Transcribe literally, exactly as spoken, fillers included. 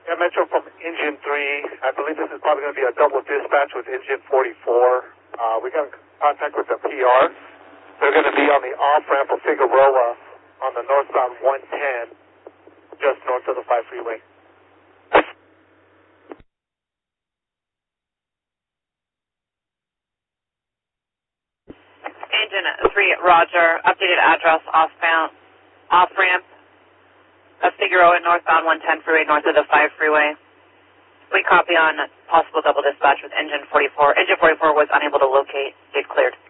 Yeah, Metro from Engine three. I believe this is probably going to be a double dispatch with Engine forty-four. Uh, we got in contact with the P R. They're going to be on the off-ramp of Figueroa on the northbound one ten, just north of the five freeway. Engine three, Roger. Updated address, off-bound, off-ramp of Figueroa, northbound one ten freeway, north of the five freeway. We copy on possible double dispatch with Engine forty-four. Engine forty-four was unable to locate. Gate cleared.